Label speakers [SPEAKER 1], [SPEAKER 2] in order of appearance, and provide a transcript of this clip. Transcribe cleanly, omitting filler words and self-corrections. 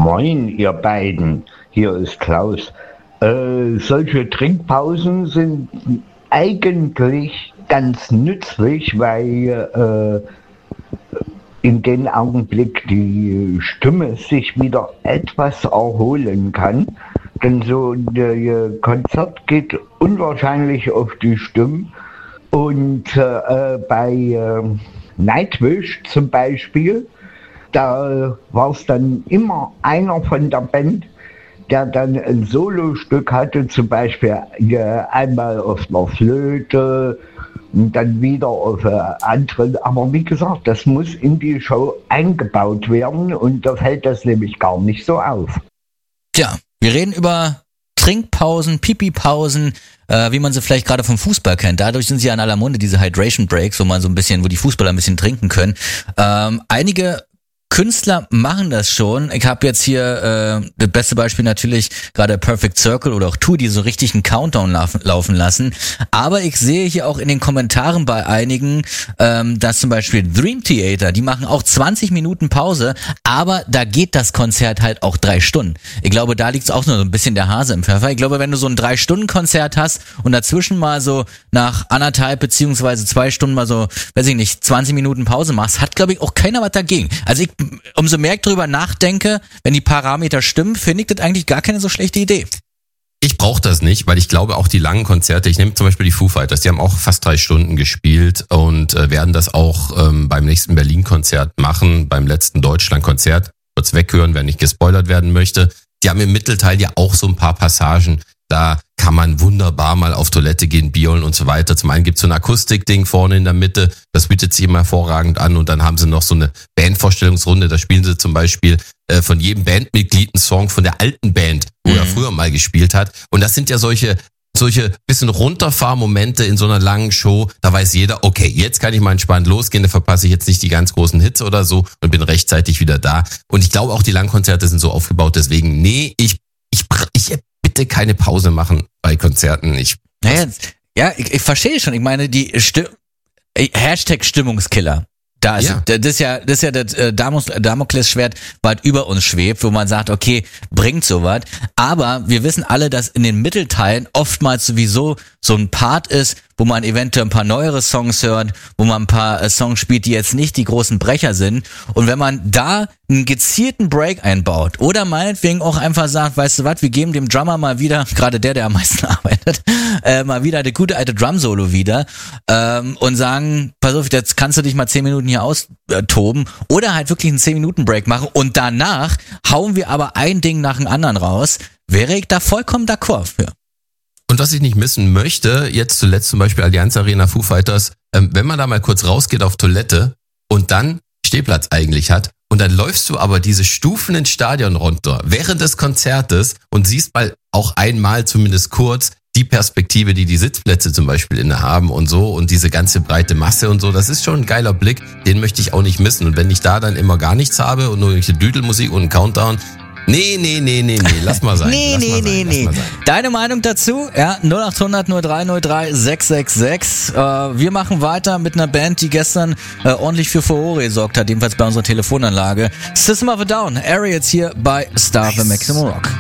[SPEAKER 1] Moin, ihr beiden. Hier ist Klaus. Solche Trinkpausen sind eigentlich ganz nützlich, weil in dem Augenblick die Stimme sich wieder etwas erholen kann. Denn so ein Konzert geht unwahrscheinlich auf die Stimme. Und bei Nightwish zum Beispiel, da war es dann immer einer von der Band, der dann ein Solostück hatte, zum Beispiel einmal auf einer Flöte und dann wieder auf anderen. Aber wie gesagt, das muss in die Show eingebaut werden und da fällt das nämlich gar nicht so auf.
[SPEAKER 2] Tja, wir reden über Trinkpausen, Pipi-Pausen, wie man sie vielleicht gerade vom Fußball kennt. Dadurch sind sie ja in aller Munde, diese Hydration Breaks, wo die Fußballer ein bisschen trinken können. Einige Künstler machen das schon. Ich habe jetzt hier das beste Beispiel natürlich gerade Perfect Circle oder auch Tour, die so richtig einen Countdown laufen lassen. Aber ich sehe hier auch in den Kommentaren bei einigen, dass zum Beispiel Dream Theater, die machen auch 20 Minuten Pause, aber da geht das Konzert halt auch 3 Stunden. Ich glaube, da liegt auch nur so ein bisschen der Hase im Pfeffer. Ich glaube, wenn du so ein 3-Stunden-Konzert hast und dazwischen mal so nach 1,5 beziehungsweise 2 Stunden mal so, weiß ich nicht, 20 Minuten Pause machst, hat, glaube ich, auch keiner was dagegen. Also umso mehr ich drüber nachdenke, wenn die Parameter stimmen, finde ich das eigentlich gar keine so schlechte Idee.
[SPEAKER 3] Ich brauche das nicht, weil ich glaube auch die langen Konzerte, ich nehme zum Beispiel die Foo Fighters, die haben auch fast 3 Stunden gespielt und werden das auch beim nächsten Berlin-Konzert machen, beim letzten Deutschland-Konzert, kurz weghören, wer nicht gespoilert werden möchte. Die haben im Mittelteil ja auch so ein paar Passagen, da kann man wunderbar mal auf Toilette gehen, Bier holen und so weiter. Zum einen gibt's so ein Akustikding vorne in der Mitte, das bietet sich immer hervorragend an und dann haben sie noch so eine Bandvorstellungsrunde, da spielen sie zum Beispiel von jedem Bandmitglied einen Song von der alten Band, wo er früher mal gespielt hat. Und das sind ja solche bisschen Runterfahrmomente in so einer langen Show, da weiß jeder, okay, jetzt kann ich mal entspannt losgehen, da verpasse ich jetzt nicht die ganz großen Hits oder so und bin rechtzeitig wieder da. Und ich glaube auch die Langkonzerte sind so aufgebaut, deswegen, nee, ich bitte keine Pause machen bei Konzerten. Ich
[SPEAKER 2] verstehe schon. Ich meine, die Hashtag Stimmungskiller. Das ist ja das Damoklesschwert, was über uns schwebt, wo man sagt, okay, bringt sowas. Aber wir wissen alle, dass in den Mittelteilen oftmals sowieso so ein Part ist, wo man eventuell ein paar neuere Songs hört, wo man ein paar Songs spielt, die jetzt nicht die großen Brecher sind. Und wenn man da einen gezielten Break einbaut oder meinetwegen auch einfach sagt, weißt du was, wir geben dem Drummer mal wieder, gerade der am meisten arbeitet, mal wieder eine gute alte Drum-Solo wieder und sagen, pass auf, jetzt kannst du dich mal 10 Minuten hier austoben oder halt wirklich einen 10-Minuten-Break machen und danach hauen wir aber ein Ding nach dem anderen raus, wäre ich da vollkommen d'accord für.
[SPEAKER 3] Und was ich nicht missen möchte, jetzt zuletzt zum Beispiel Allianz Arena, Foo Fighters, wenn man da mal kurz rausgeht auf Toilette und dann Stehplatz eigentlich hat und dann läufst du aber diese Stufen ins Stadion runter während des Konzertes und siehst mal auch einmal zumindest kurz die Perspektive, die Sitzplätze zum Beispiel innehaben und so und diese ganze breite Masse und so, das ist schon ein geiler Blick, den möchte ich auch nicht missen. Und wenn ich da dann immer gar nichts habe und nur irgendwelche Düdelmusik und einen Countdown, Nee, lass mal sein.
[SPEAKER 2] Nee. Deine Meinung dazu? Ja, 0800 0303 666. Wir machen weiter mit einer Band, die gestern ordentlich für Furore gesorgt hat, jedenfalls bei unserer Telefonanlage. System of a Down, Ariats hier bei Star the Maximum Rock.